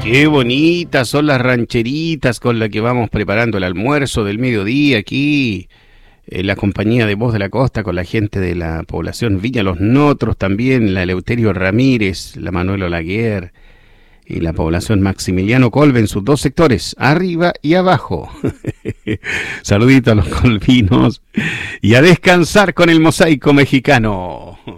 Qué bonitas son las rancheritas con las que vamos preparando el almuerzo del mediodía aquí, en la compañía de Voz de la Costa, con la gente de la población Villa Los Notros también, la Eleuterio Ramírez, la Manuel Olaguer y la población Maximiliano Colbe en sus dos sectores, arriba y abajo. Saludito a los colvinos y a descansar con el mosaico mexicano.